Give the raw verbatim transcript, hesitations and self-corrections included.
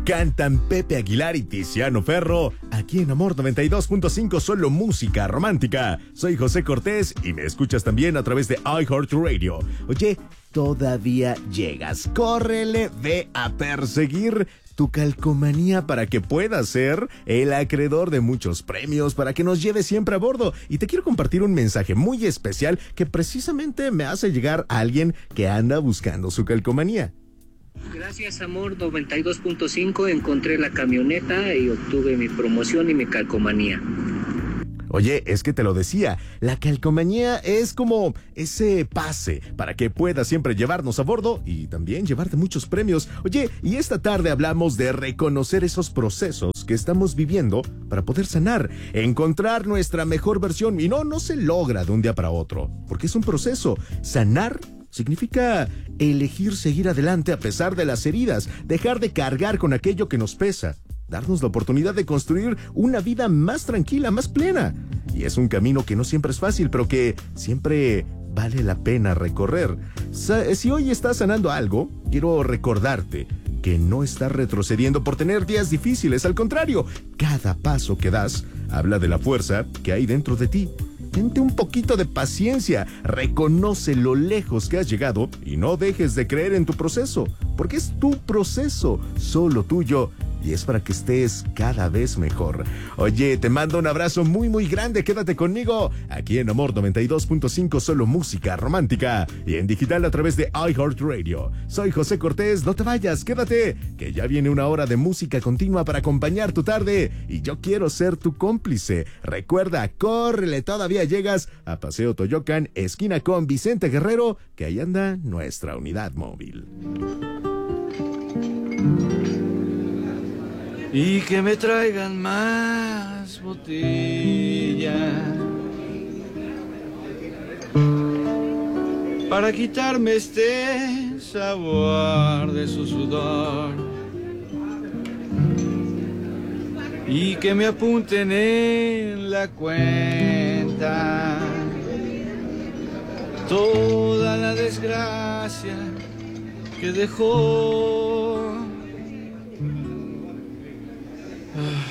Cantan Pepe Aguilar y Tiziano Ferro, aquí en Amor noventa y dos punto cinco, solo música romántica. Soy José Cortés y me escuchas también a través de iHeartRadio. Oye, todavía llegas, córrele, ve a perseguir tu calcomanía para que puedas ser el acreedor de muchos premios, para que nos lleves siempre a bordo. Y te quiero compartir un mensaje muy especial que precisamente me hace llegar a alguien que anda buscando su calcomanía. Gracias, Amor noventa y dos punto cinco, encontré la camioneta y obtuve mi promoción y mi calcomanía. Oye, es que te lo decía, la calcomanía es como ese pase para que puedas siempre llevarnos a bordo y también llevarte muchos premios. Oye, y esta tarde hablamos de reconocer esos procesos que estamos viviendo para poder sanar, encontrar nuestra mejor versión. Y no, no se logra de un día para otro, porque es un proceso. Sanar significa elegir seguir adelante a pesar de las heridas, dejar de cargar con aquello que nos pesa, darnos la oportunidad de construir una vida más tranquila, más plena. Y es un camino que no siempre es fácil, pero que siempre vale la pena recorrer. Si hoy estás sanando algo, quiero recordarte que no estás retrocediendo por tener días difíciles. Al contrario, cada paso que das habla de la fuerza que hay dentro de ti. Tente un poquito de paciencia, reconoce lo lejos que has llegado y no dejes de creer en tu proceso, porque es tu proceso, solo tuyo, y es para que estés cada vez mejor. Oye, te mando un abrazo muy muy grande, quédate conmigo, aquí en Amor noventa y dos punto cinco, solo música romántica, y en digital a través de iHeartRadio. Soy José Cortés, no te vayas, quédate, que ya viene una hora de música continua para acompañar tu tarde, y yo quiero ser tu cómplice. Recuerda, córrele, todavía llegas a Paseo Toyocan, esquina con Vicente Guerrero, que ahí anda nuestra unidad móvil. Y que me traigan más botellas para quitarme este sabor de su sudor, y que me apunten en la cuenta toda la desgracia que dejó. Ah.